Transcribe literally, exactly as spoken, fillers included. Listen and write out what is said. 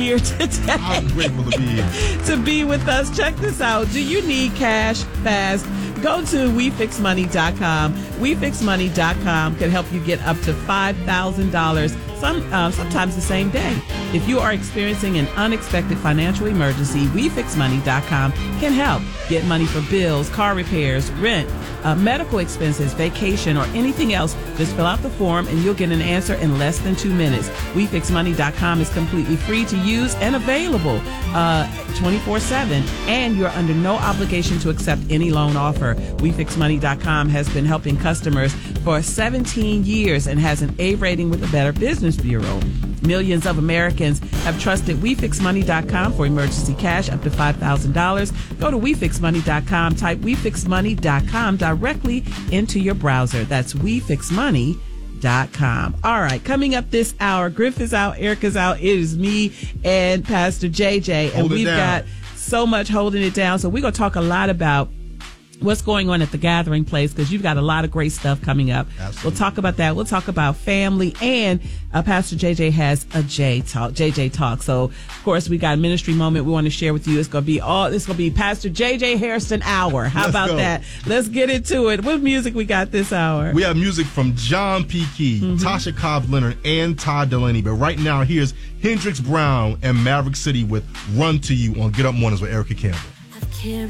here today. I'm grateful to be here. To be with us. Check this out. Do you need cash fast? Go to we fix money dot com. we fix money dot com can help you get up to five thousand dollars, some, uh, sometimes the same day. If you are experiencing an unexpected financial emergency, we fix money dot com can help. Get money for bills, car repairs, rent, uh, medical expenses, vacation, or anything else. Just fill out the form and you'll get an answer in less than two minutes. we fix money dot com is completely free to use and available uh, twenty-four seven, and you're under no obligation to accept any loan offer. we fix money dot com has been helping customers for seventeen years and has an A rating with the Better Business Bureau. Millions of Americans have trusted we fix money dot com for emergency cash up to five thousand dollars. Go to we fix money dot com, type we fix money dot com directly into your browser. That's we fix money dot com. All right, coming up this hour, Griff is out, Erica's out. It is me and Pastor J J, and Hold it we've down. got so much holding it down. So we're going to talk a lot about what's going on at the Gathering Place, because you've got a lot of great stuff coming up. Absolutely. We'll talk about that. We'll talk about family, and uh, Pastor J J has a J talk, J J talk. So, of course, we got a ministry moment we want to share with you. It's going to be all. It's going to be Pastor J J Hairston hour. How Let's about go. that? Let's get into it. What music we got this hour? We have music from John P. Key, Mm-hmm. Tasha Cobb Leonard, and Todd Delaney. But right now, here's Hendrix Brown and Maverick City with Run to You on Get Up Mornings with Erica Campbell. I've carried